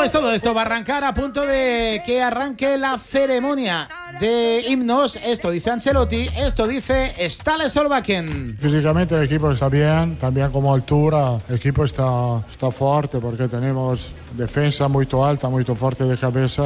Pues todo esto va a arrancar a punto de que arranque la ceremonia de himnos. Esto dice Ancelotti, esto dice Ståle Solbakken. Físicamente el equipo está bien, también como altura el equipo está fuerte porque tenemos defensa muy alta, muy fuerte de cabeza.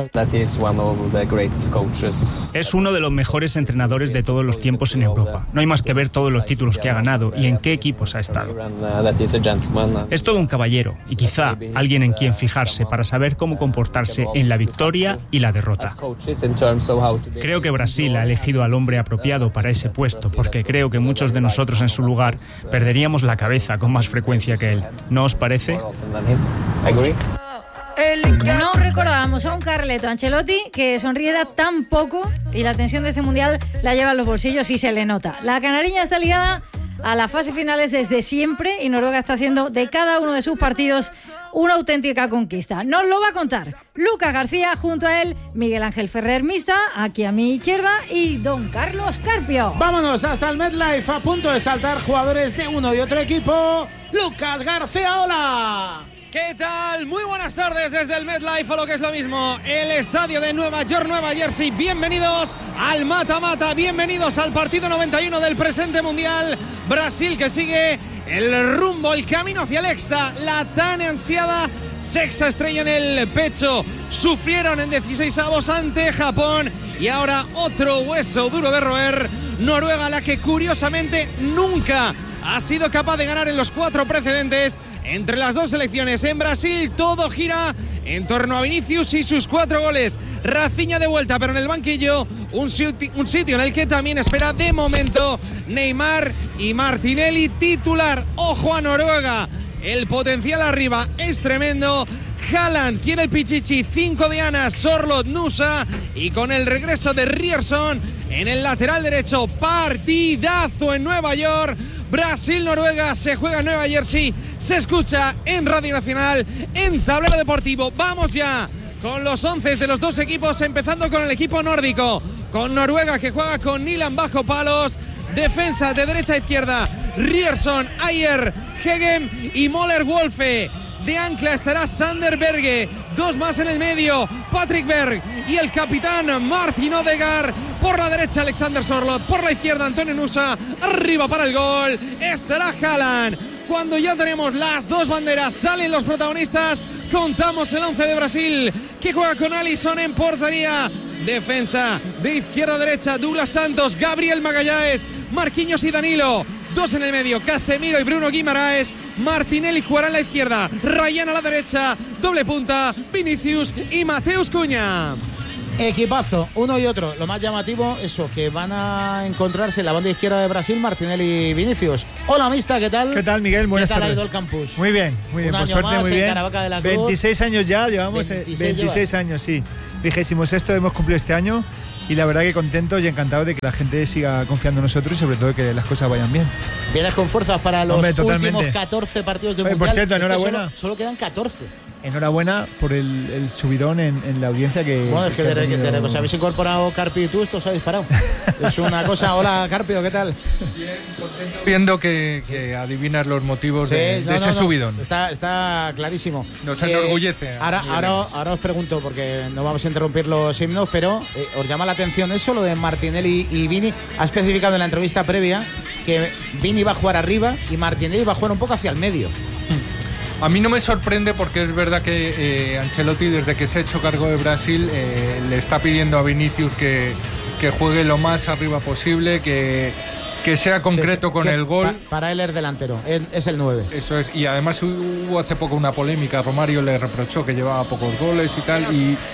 Es uno de los mejores entrenadores de todos los tiempos en Europa. No hay más que ver todos los títulos que ha ganado y en qué equipos ha estado. Es todo un caballero y quizá alguien en quien fijarse para saber cómo comportarse en la victoria y la derrota. Creo que Brasil ha elegido al hombre apropiado para ese puesto, porque creo que muchos de nosotros en su lugar perderíamos la cabeza con más frecuencia que él. ¿No os parece? No recordábamos a un Carleto Ancelotti que sonriera tan poco y la tensión de este mundial la lleva en los bolsillos y se le nota. La canariña está ligada a las fases finales desde siempre y Noruega está haciendo de cada uno de sus partidos una auténtica conquista. Nos lo va a contar Lucas García, junto a él Miguel Ángel Ferrer Mista, aquí a mi izquierda, y don Carlos Carpio. Vámonos hasta el MetLife, a punto de saltar jugadores de uno y otro equipo. Lucas García, hola. ¿Qué tal? Muy buenas tardes desde el MetLife, o lo que es lo mismo, el estadio de Nueva York, Nueva Jersey. Bienvenidos al mata-mata, bienvenidos al partido 91 del presente mundial. Brasil que sigue el rumbo, el camino hacia el extra, la tan ansiada sexta estrella en el pecho. Sufrieron en 16avos ante Japón y ahora otro hueso duro de roer. Noruega, la que curiosamente nunca ha sido capaz de ganar en los 4 precedentes entre las dos selecciones. En Brasil todo gira en torno a Vinicius y sus 4 goles. Rafinha de vuelta, pero en el banquillo un sitio en el que también espera de momento Neymar y Martinelli titular. Ojo a Noruega, el potencial arriba es tremendo. Haaland quiere el pichichi, 5 dianas, Sorloth, Nusa, y con el regreso de Ryerson en el lateral derecho. Partidazo en Nueva York. Brasil-Noruega se juega en Nueva Jersey, se escucha en Radio Nacional, en Tablero Deportivo. Vamos ya con los 11 de los dos equipos, empezando con el equipo nórdico, con Noruega que juega con Nyland bajo palos, defensa de derecha a izquierda, Ryerson, Ayer, Hegem y Moller Wolfe. De ancla estará Sander Berge, 2 más en el medio, Patrick Berg y el capitán Martin Odegaard. Por la derecha Alexander Sorloth, por la izquierda Antonio Nusa, arriba para el gol estará Haaland. Cuando ya tenemos las dos banderas, salen los protagonistas, contamos el 11 de Brasil, que juega con Alisson en portería. Defensa de izquierda a derecha, Douglas Santos, Gabriel Magalhães, Marquinhos y Danilo. 2 en el medio, Casemiro y Bruno Guimaraes. Martinelli jugará en la izquierda, Ryan a la derecha, doble punta, Vinicius y Mateus Cunha. Equipazo, uno y otro. Lo más llamativo, eso, que van a encontrarse en la banda izquierda de Brasil, Martinelli y Vinicius. Hola, Mista, ¿qué tal? ¿Qué tal, Miguel? Buenas tardes. ¿Qué tal ha ido el campus? Muy bien, Un por año suerte, más muy bien. en Caravaca de la Cruz. 26 años ya, llevamos 26 años, sí. 26º hemos cumplido este año y la verdad que contentos y encantados de que la gente siga confiando en nosotros y sobre todo que las cosas vayan bien. Vienes con fuerzas para los totalmente. últimos 14 partidos de Oye, Mundial. por cierto, enhorabuena. Solo quedan 14. Enhorabuena por el subidón en la audiencia que... Bueno, es que desde que os habéis incorporado Carpio y tú, esto os ha disparado. Es una cosa. Hola, Carpio, ¿qué tal? Bien, contento. Viendo que adivinas los motivos de ese subidón. Está clarísimo. Nos enorgullece. Ahora os pregunto, porque no vamos a interrumpir los himnos, pero os llama la atención eso, lo de Martinelli y Vini. Ha especificado en la entrevista previa que Vini va a jugar arriba y Martinelli va a jugar un poco hacia el medio. A mí no me sorprende porque es verdad que Ancelotti, desde que se ha hecho cargo de Brasil, le está pidiendo a Vinicius que juegue lo más arriba posible, que sea concreto con el gol. Para él es delantero, es el 9. Eso es, y además hubo hace poco una polémica, Romario le reprochó que llevaba pocos goles y tal,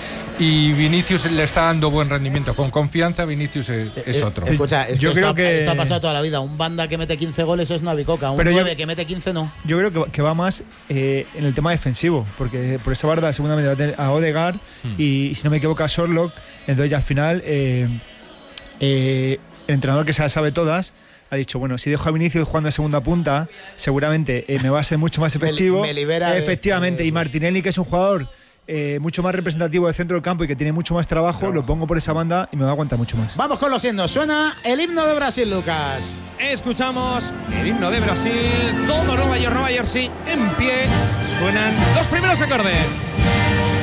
y Vinicius le está dando buen rendimiento. Con confianza Vinicius es otro. Escucha, yo creo que esto ha pasado toda la vida. Un banda que mete 15 goles es una bicoca. Un 9 que mete 15 no. Yo creo que va más en el tema defensivo, porque por esa banda seguramente va a tener a Odegaard y si no me equivoco a Sorloth. Entonces ya al final el entrenador que se las sabe todas ha dicho, bueno, si dejo a Vinicius jugando de segunda punta, seguramente me va a ser mucho más efectivo. Me libera efectivamente. Y Martinelli, que es un jugador mucho más representativo del centro del campo y que tiene mucho más trabajo, lo pongo por esa banda y me va a aguantar mucho más. Vamos con los himnos. Suena el himno de Brasil, Lucas. Escuchamos el himno de Brasil, todo Nueva York, Nueva Jersey en pie. Suenan los primeros acordes.